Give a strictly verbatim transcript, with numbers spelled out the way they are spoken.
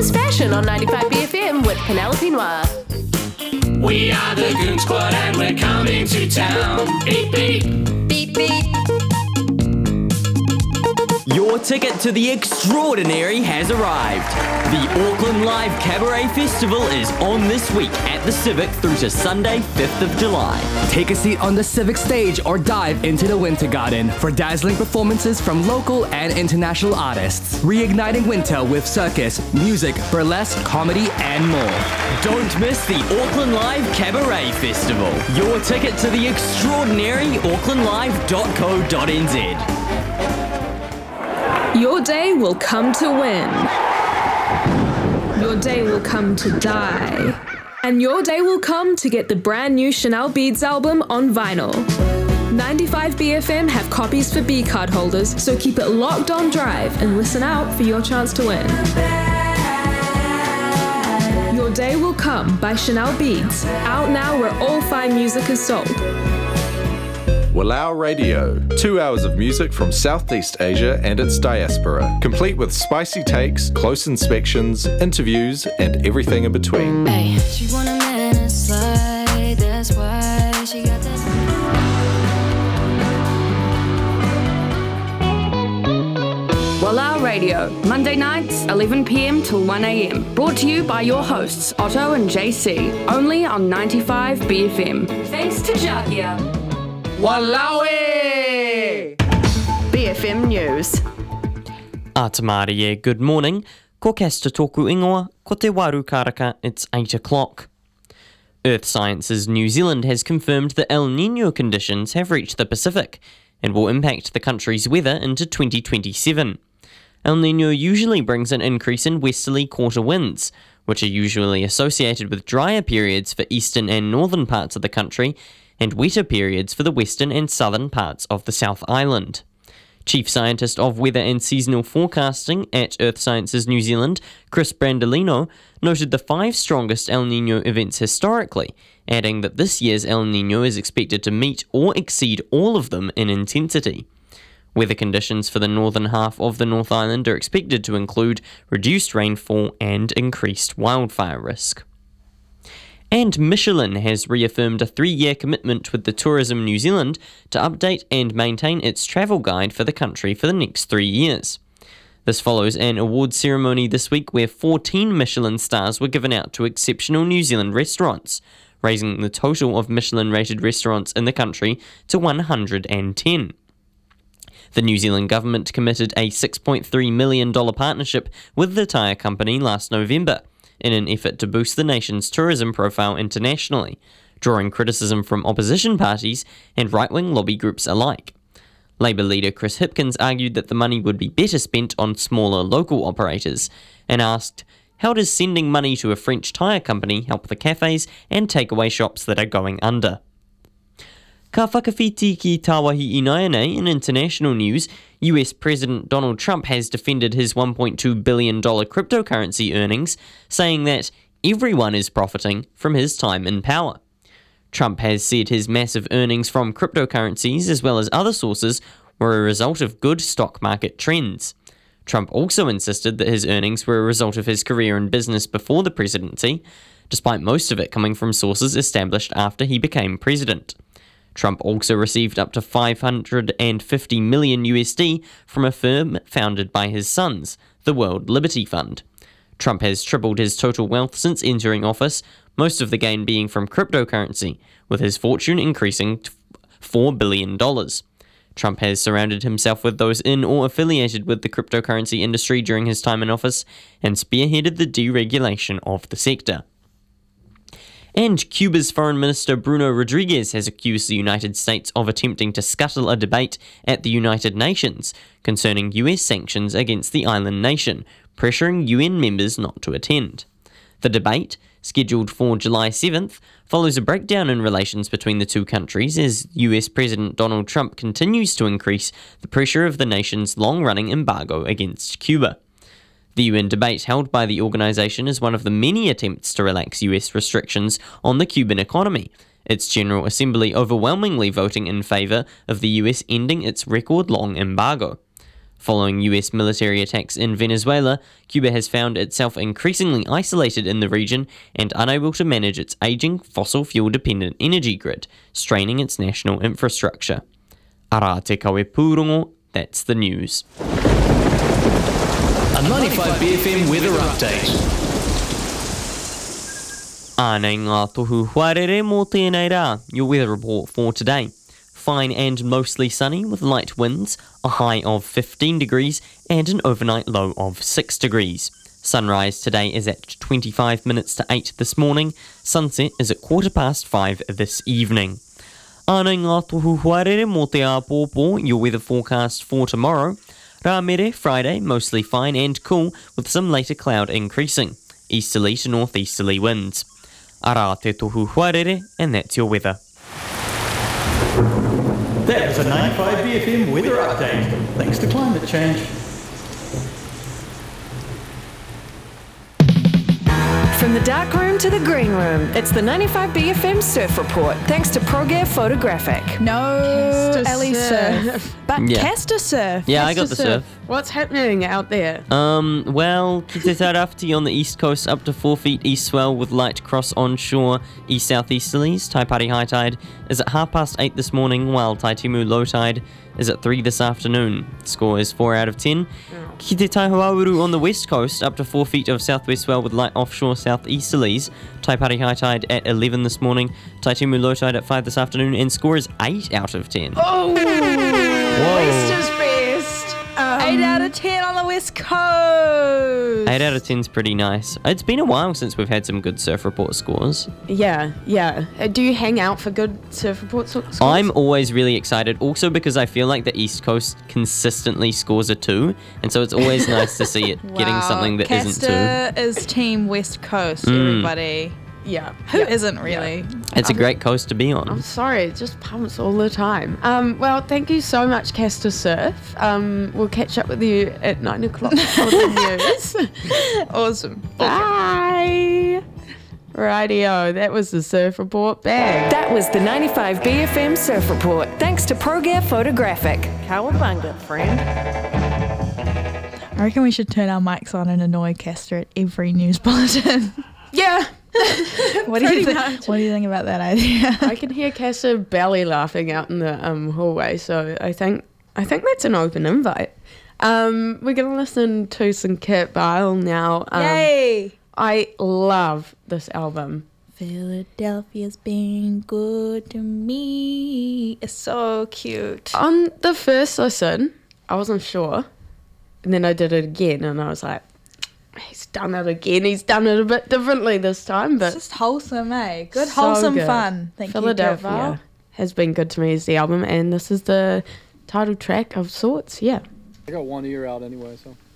was Fashion on ninety-five B F M with Penelope Noir. We are the Goon Squad and we're coming to town. Beep, beep. Beep, beep. Your ticket to the extraordinary has arrived. The Auckland Live Cabaret Festival is on this week at the Civic through to Sunday, fifth of July. Take a seat on the Civic stage or dive into the Winter Garden for dazzling performances from local and international artists. Reigniting winter with circus, music, burlesque, comedy, and more. Don't miss the Auckland Live Cabaret Festival. Your ticket to the extraordinary auckland live dot co dot n z. Your day will come to win. Your day will come to die. And your day will come to get the brand new Chanel Beads album on vinyl. ninety-five B F M have copies for B card holders, so keep it locked on Drive and listen out for your chance to win. Your Day Will Come by Chanel Beads, out now where all fine music is sold. Walau Radio, two hours of music from Southeast Asia and its diaspora, complete with spicy takes, close inspections, interviews, and everything in between. Hey, she want a man and slide, that's why she got that. Walau Radio, Monday nights, eleven p.m. till one a.m. Brought to you by your hosts, Otto and J C, only on ninety-five B F M. Thanks to Jagia. Walawi! B F M News. Atamari e, good morning. Ko kesta tōku ingoa, ko te waru karaka, it's eight o'clock. Earth Sciences New Zealand has confirmed that El Niño conditions have reached the Pacific and will impact the country's weather into twenty twenty-seven. El Niño usually brings an increase in westerly quarter winds, which are usually associated with drier periods for eastern and northern parts of the country and wetter periods for the western and southern parts of the South Island. Chief Scientist of Weather and Seasonal Forecasting at Earth Sciences New Zealand, Chris Brandolino, noted the five strongest El Niño events historically, adding that this year's El Niño is expected to meet or exceed all of them in intensity. Weather conditions for the northern half of the North Island are expected to include reduced rainfall and increased wildfire risk. And Michelin has reaffirmed a three-year commitment with the Tourism New Zealand to update and maintain its travel guide for the country for the next three years. This follows an awards ceremony this week where fourteen Michelin stars were given out to exceptional New Zealand restaurants, raising the total of Michelin-rated restaurants in the country to one hundred ten. The New Zealand government committed a six point three million dollars partnership with the tyre company last November, in an effort to boost the nation's tourism profile internationally, drawing criticism from opposition parties and right-wing lobby groups alike. Labour leader Chris Hipkins argued that the money would be better spent on smaller local operators, and asked, how does sending money to a French tyre company help the cafes and takeaway shops that are going under? Ka whakawhiti ki tāwahi inaina in international news, U S President Donald Trump has defended his one point two billion dollars cryptocurrency earnings, saying that everyone is profiting from his time in power. Trump has said his massive earnings from cryptocurrencies, as well as other sources, were a result of good stock market trends. Trump also insisted that his earnings were a result of his career in business before the presidency, despite most of it coming from sources established after he became president. Trump also received up to five hundred fifty million U S D from a firm founded by his sons, the World Liberty Fund. Trump has tripled his total wealth since entering office, most of the gain being from cryptocurrency, with his fortune increasing to four billion dollars. Trump has surrounded himself with those in or affiliated with the cryptocurrency industry during his time in office and spearheaded the deregulation of the sector. And Cuba's Foreign Minister Bruno Rodriguez has accused the United States of attempting to scuttle a debate at the United Nations concerning U S sanctions against the island nation, pressuring U N members not to attend. The debate, scheduled for July seventh, follows a breakdown in relations between the two countries as U S President Donald Trump continues to increase the pressure of the nation's long-running embargo against Cuba. The U N debate held by the organisation is one of the many attempts to relax U S restrictions on the Cuban economy, its General Assembly overwhelmingly voting in favour of the U S ending its record-long embargo. Following U S military attacks in Venezuela, Cuba has found itself increasingly isolated in the region and unable to manage its aging fossil fuel-dependent energy grid, straining its national infrastructure. Ara te kawe pūrongo, that's the news. A ninety-five B F M weather update. Ānei ngā tohu huarere mō tēnei rā, your weather report for today. Fine and mostly sunny with light winds, a high of fifteen degrees and an overnight low of six degrees. Sunrise today is at twenty-five minutes to eight this morning. Sunset is at quarter past five this evening. Ānei ngā tohu huarere mō te āpōpō, your weather forecast for tomorrow. Rā mere, Friday, mostly fine and cool with some later cloud increasing. Easterly to northeasterly winds. Ara te tohu huarere, and that's your weather. That was a ninety-five B F M weather update, thanks to climate change. From the dark room to the green room, it's the ninety-five B F M Surf Report, thanks to ProGear Photographic. No Castor Ellie surf. surf, but Yeah. Castor surf. Yeah, I got Castor the surf. What's happening out there? Um, well, ki te tairawhiti on the east coast up to four feet east swell with light cross onshore east southeasterlies. Taipari high tide is at half past eight this morning, while Taitimu low tide is at three this afternoon. Score is four out of ten. Ki te Taihuauru on the west coast up to four feet of southwest swell with light offshore southeasterlies. Taipari high tide at eleven this morning. Taitimu low tide at five this afternoon, and score is eight out of ten. Oh, West is best. Um, Eight out of ten on the West Coast. eight out of ten is pretty nice. It's been a while since we've had some good surf report scores. Yeah, yeah. Uh, do you hang out for good surf report so- scores? I'm always really excited, also because I feel like the East Coast consistently scores a two, and so it's always nice to see it getting Wow, something that isn't two. Castor is Team West Coast, Mm. everybody. Yeah. Who Who yeah. isn't really? It's a great coast to be on. I'm sorry, it just pumps all the time. Um, well, thank you so much, Castor Surf. Um, we'll catch up with you at nine o'clock for the news. Awesome. Bye. Rightio, that was the Surf Report bag. That was the ninety-five B F M Surf Report, thanks to ProGear Photographic. Cowabunga, friend. I reckon we should turn our mics on and annoy Castor at every news bulletin. Yeah. What do you Pretty think? much. What do you think about that idea? I can hear Castor belly laughing out in the um, hallway, so I think I think that's an open invite. Um, we're gonna listen to some Kurt Bile now. Um, Yay! I love this album. Philadelphia's been good to me. It's so cute. On the first listen, I wasn't sure, and then I did it again, and I was like, he's done it again. He's done it a bit differently this time, but It's just wholesome, eh? Good, so wholesome good. fun. Thank Philadelphia you, Philadelphia. has been good to me as the album, and this is the title track of sorts. Yeah. I got one ear out anyway, so.